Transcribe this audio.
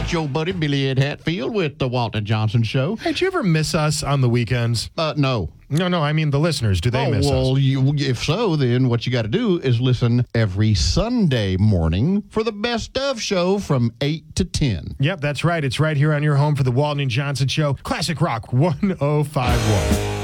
It's your buddy Billy Ed Hatfield with the Walton Johnson Show. Hey, do you ever miss us on the weekends? No. No, I mean the listeners. Do they miss us? If so, then what you got to do is listen every Sunday morning for the Best Of show from 8 to 10. Yep, that's right. It's right here on your home for the Walton Johnson Show. Classic Rock 1051.